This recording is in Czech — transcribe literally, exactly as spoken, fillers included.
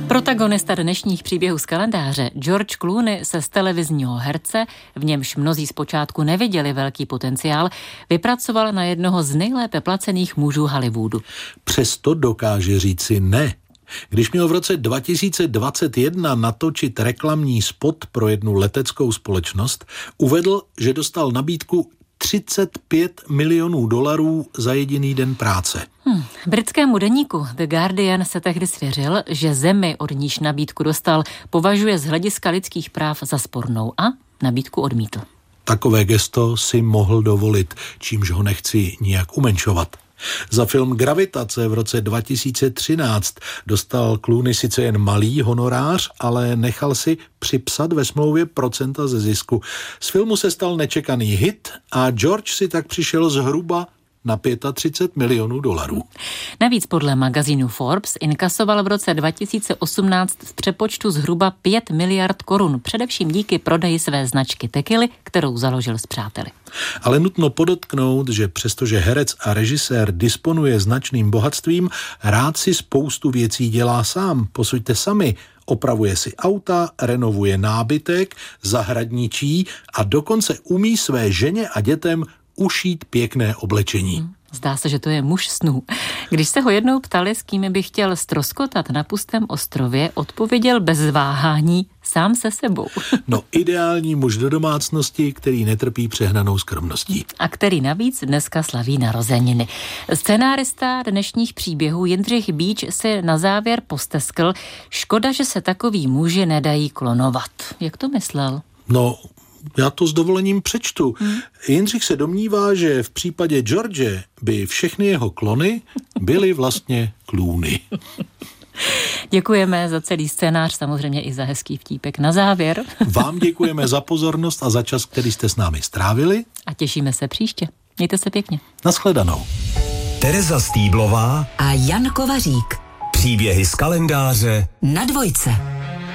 Protagonista dnešních příběhů z kalendáře George Clooney se z televizního herce, v němž mnozí zpočátku neviděli velký potenciál, vypracoval na jednoho z nejlépe placených mužů Hollywoodu. Přesto dokáže říci ne. Když měl v roce dva tisíce dvacet jedna natočit reklamní spot pro jednu leteckou společnost, uvedl, že dostal nabídku třicet pět milionů dolarů za jediný den práce. Hmm. Britskému deníku The Guardian se tehdy svěřil, že zemi, od níž nabídku dostal, považuje z hlediska lidských práv za spornou a nabídku odmítl. Takové gesto si mohl dovolit, čímž ho nechci nijak umenšovat. Za film Gravitace v roce dva tisíce třináct dostal Clooney sice jen malý honorář, ale nechal si připsat ve smlouvě procenta ze zisku. Z filmu se stal nečekaný hit a George si tak přišel zhruba na třicet pět milionů dolarů. Navíc podle magazínu Forbes inkasoval v roce dva tisíce osmnáct v přepočtu zhruba pět miliard korun, především díky prodeji své značky tekily, kterou založil s přáteli. Ale nutno podotknout, že přestože herec a režisér disponuje značným bohatstvím, rád si spoustu věcí dělá sám. Posuďte sami. Opravuje si auta, renovuje nábytek, zahradničí a dokonce umí své ženě a dětem ušít pěkné oblečení. Zdá se, že to je muž snů. Když se ho jednou ptali, s kým by chtěl ztroskotat na pustém ostrově, odpověděl bez váhání sám se sebou. No, ideální muž do domácnosti, který netrpí přehnanou skromností. A který navíc dneska slaví narozeniny. Scenárista dnešních příběhů Jindřich Bíč si na závěr posteskl: škoda, že se takový muži nedají klonovat. Jak to myslel? No, já to s dovolením přečtu. Hmm. Jindřich se domnívá, že v případě George by všechny jeho klony byly vlastně Clooney. Děkujeme za celý scénář, samozřejmě i za hezký vtípek na závěr. Vám děkujeme za pozornost a za čas, který jste s námi strávili. A těšíme se příště. Mějte se pěkně. Nashledanou. Tereza Stýblová a Jan Kovařík. Příběhy z kalendáře na Dvojce.